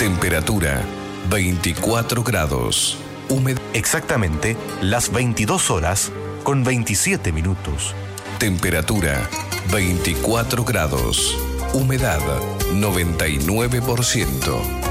Temperatura 24 grados. Exactamente las 22 horas con 27 minutos. Temperatura 24 grados. Humedad 99%.